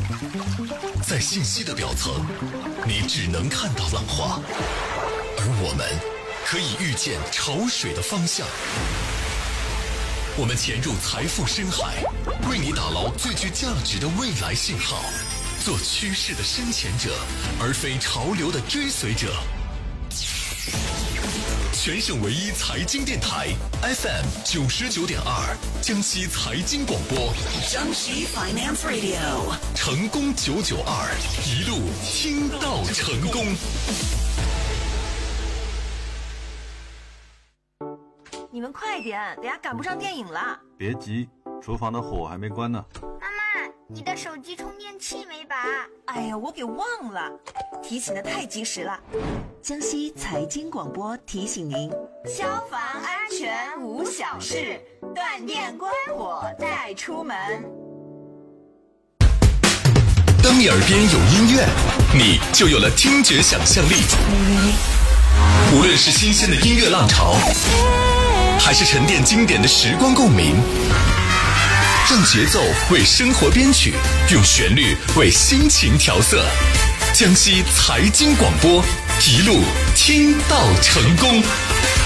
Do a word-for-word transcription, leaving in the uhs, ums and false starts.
在信息的表层，你只能看到浪花，而我们可以预见潮水的方向。我们潜入财富深海，为你打捞最具价值的未来信号，做趋势的深潜者，而非潮流的追随者。全省唯一财经电台 F M 九十九点二，江西财经广播， 江西 Finance Radio， 成功九九二，一路听到成功。 你们快点，等下赶不上电影了。 别急，厨房的火还没关呢。 妈妈，你的手机充电器没拔？ 哎呀，我给忘了，提醒的太及时了。 江西财经广播提醒您： 消防安全无小事，断电关火带出门。 当你耳边有音乐，你就有了听觉想象力。无论是新鲜的音乐浪潮，还是沉淀经典的时光共鸣，让节奏为生活编曲，用旋律为心情调色。江西财经广播，一路听到成功。